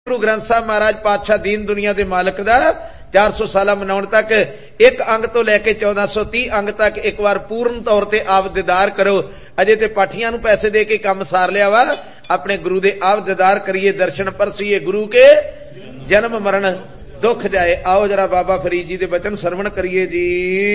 गुरु ग्रंथ साहब महाराज पातशाह दीन दुनिया के मालिक का 400 साल मनाउण तक एक अंग तो लैके 1430 अंग तक एक बार पूर्ण तौर पर आप दीदार करो। अजे ते पाठियां नूं पैसे दे के काम सार लिया वा, अपने गुरु दे आप दीदार करिए, दर्शन परसीए, गुरु के जन्म मरण दुख जाए। आओ जरा बाबा फरीद जी दे बचन सरवण करिए जी।